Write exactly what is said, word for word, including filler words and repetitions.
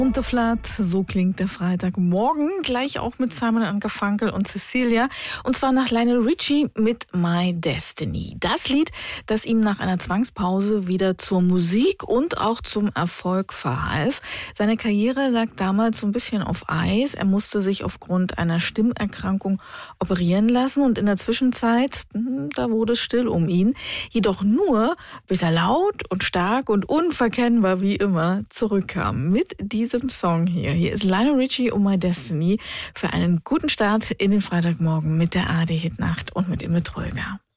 Unterflat, so klingt der Freitagmorgen, gleich auch mit Simon and Garfunkel und Cecilia, und zwar nach Lionel Richie mit My Destiny. Das Lied, das ihm nach einer Zwangspause wieder zur Musik und auch zum Erfolg verhalf. Seine Karriere lag damals so ein bisschen auf Eis. Er musste sich aufgrund einer Stimmerkrankung operieren lassen und in der Zwischenzeit, da wurde es still um ihn. Jedoch nur, bis er laut und stark und unverkennbar wie immer zurückkam mit diesem Song hier. Hier ist Lionel Richie und My Destiny für einen guten Start in den Freitagmorgen mit der A R D Hitnacht und mit dem Betrüger.